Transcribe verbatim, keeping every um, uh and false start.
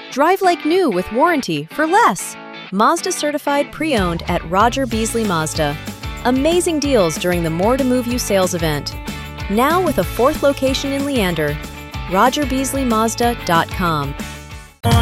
Drive like new with warranty for less. Mazda certified pre-owned at Roger Beasley Mazda. Amazing deals during the More to Move You sales event. Now with a fourth location in Leander. roger beasley mazda dot com.